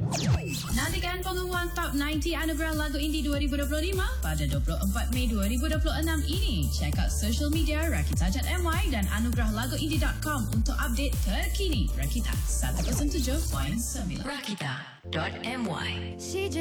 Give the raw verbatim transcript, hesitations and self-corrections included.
Nantikan pengumuman Top sembilan puluh Anugerah Lagu Indie dua ribu dua puluh lima pada dua puluh empat Mei dua ribu dua puluh enam ini. Check out social media Rakita dot M Y dan anugerah lagu indie dot com untuk update terkini. Rakita seratus tujuh perpuluhan sembilan. Rakita dot M Y.